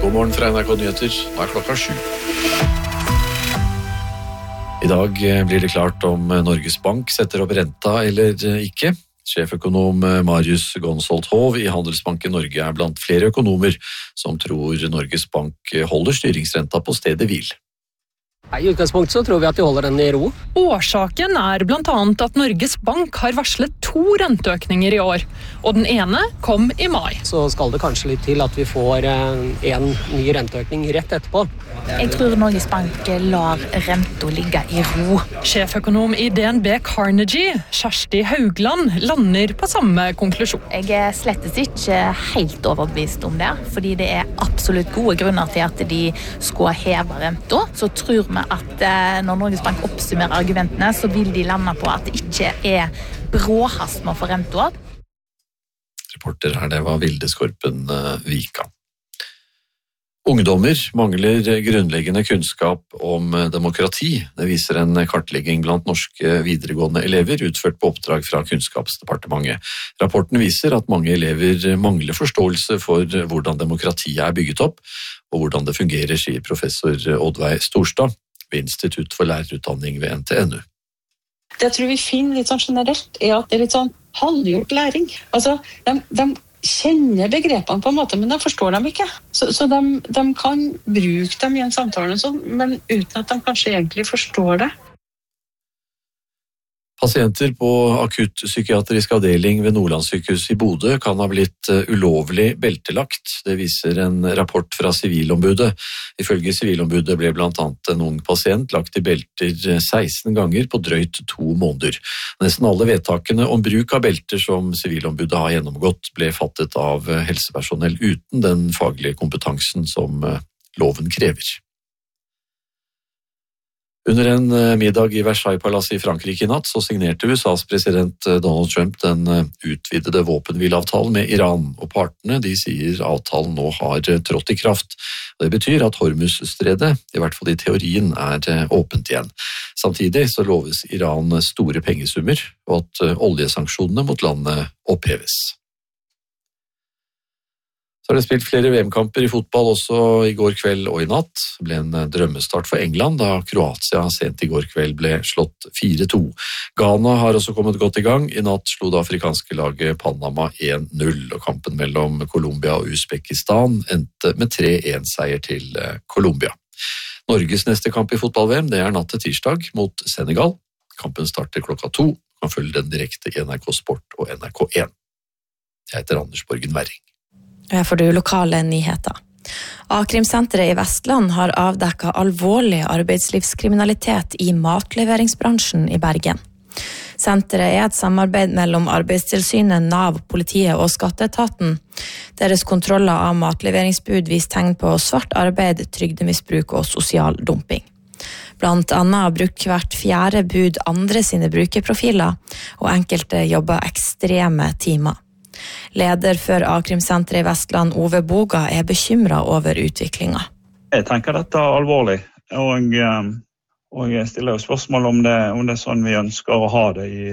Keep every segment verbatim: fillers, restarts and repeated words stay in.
God morgen fra N R K Nyheter, nå er klokka sju. I dag blir det klart om Norges Bank setter opp renta eller ikke. Sjeføkonom Marius Gonsolt Hov i Handelsbanken Norge er blant flere økonomer som tror Norges Bank holder styringsrenta på stedet hvil. I utgangspunktet så tror vi at de holder den i ro. Årsaken er blant annet at Norges Bank har varslet to renteøkninger i år, og den ene kom i mai. Så skal det kanskje litt til at vi får en ny renteøkning rett etterpå. Jeg tror Norges Bank lar renta ligge i ro. Sjeføkonom i D N B Carnegie, Kjersti Haugland, lander på samme konklusjon. Jeg er slettes ikke helt overbevist om det, fordi det er absolutt gode grunner til at de skal heve renta. Så tror vi at når Norges Bank oppsummerer argumentene, så vil de lande på at det ikke er bråhast med å få renta. Reporter her, det var Vilde Skorpen Vika. Ungdommer mangler grunnleggende kunnskap om demokrati. Det viser en kartlegging blant norske videregående elever utført på oppdrag fra Kunnskapsdepartementet. Rapporten viser at mange elever mangler forståelse for hvordan demokrati er bygget opp, og hvordan det fungerer, sier professor Oddveig Storstad ved Institutt for lærerutdanning ved N T N U. Det jeg tror vi finner litt sånn generelt er at det er litt sånn halvgjort læring. Altså, de, de kjenner begrepene på en måte, men de forstår dem ikke. Så, så de, de kan bruke dem i en samtale, sånn, men uten at de kanskje egentlig forstår det. Pasienter på akuttpsykiatrisk avdeling ved Nordlandssykehuset i Bodø kan ha blitt ulovlig beltelagt. Det viser en rapport fra Sivilombudet. Ifølge Sivilombudet ble blant annet en ung pasient lagt i belter seksten ganger på drøyt to måneder. Nesten alle vedtakene om bruk av belter som Sivilombudet har gjennomgått ble fattet av helsepersonell uten den faglige kompetansen som loven krever. Under en middag i Versailles-palasset i Frankrike i natt så signerte U S A's president Donald Trump den utvidede våpenhvileavtalen med Iran, og partene de sier avtalen nå har trådt i kraft. Det betyr at Hormuz-stredet, i hvert fall i teorien, er åpent igjen. Samtidig så loves Iran store pengesummer, og at oljesanksjonene mot landet oppheves. Så har det spilt flere V M-kamper i fotball også i går kveld og i natt. Det ble en drømmestart for England da Kroatia sent i går kveld ble slått fire to. Ghana har også kommet godt i gang. I natt slo det afrikanske laget Panama en null, og kampen mellom Colombia og Uzbekistan endte med tre en-seier til Colombia. Norges neste kamp i fotball-V M det er natt til tirsdag mot Senegal. Kampen starter klokka to. Du kan følge den direkte i N R K Sport og N R K en. Jeg heter Anders Borgen Werring. Her får du lokale nyheter. A-krimsenteret i Vestland har avdekket alvorlig arbeidslivskriminalitet i matleveringsbransjen i Bergen. Senteret er et samarbeid mellom Arbeidstilsynet, Nav, politiet og Skatteetaten. Deres kontroller av matleveringsbud viser tegn på svart arbeid, trygdemisbruk og sosial dumping. Blant annet har brukt hvert fjerde bud andre sine brukerprofiler, og enkelte jobber ekstreme timer. Leder for A-krimsenteret i Vestland, Ove Boga, er bekymret over utviklingen. Jeg tenker dette er alvorlig, og, og jeg stiller jo spørsmål om det, om det er sånn vi ønsker å ha det i,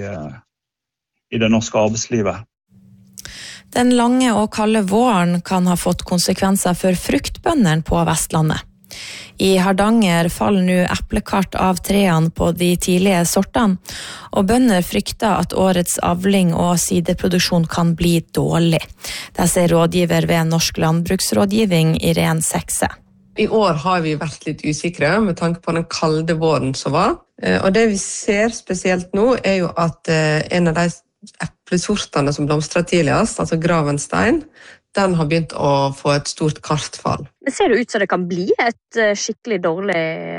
i det norske arbeidslivet. Den lange og kalde våren kan ha fått konsekvenser for fruktbøndene på Vestlandet. I Hardanger faller nå eplekart av trærne på de tidlige sortene, og bønder frykter at årets avling og sideproduksjon kan bli dårlig. Det sier rådgiver ved Norsk Landbruksrådgivning, Irene Sekse. I år har vi vært litt usikre med tanke på den kalde våren som var. Og det vi ser spesielt nå er jo at en av de eplesortene som blomstrer tidligst, altså Gravenstein, den har begynt å få et stort kartfall. Det ser det ut som det kan bli et skikkelig dårlig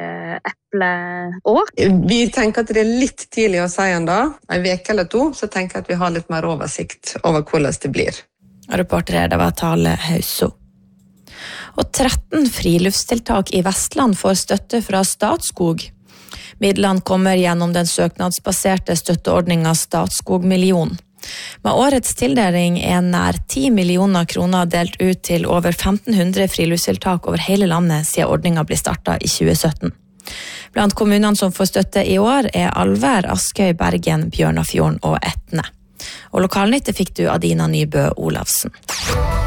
epleår. Vi tenker at det er litt tidlig å si enda. En veke eller to, så tenker jeg at vi har litt mer oversikt over hvordan det blir. Reporter her, det var Tale Hauso. Og tretten friluftstiltak i Vestland får støtte fra Statskog. Midlene kommer gjennom den søknadsbaserte støtteordningen Statskog Million. Med årets tildeling er nær ti millioner kroner delt ut til over femten hundre friluftstiltak over hele landet siden ordningen ble startet i tjue sytten. Blant kommunene som får støtte i år er Alvær, Askøy, Bergen, Bjørnafjorden og Etne. Og lokalnyttet fikk du Adina Nybø Olafsen.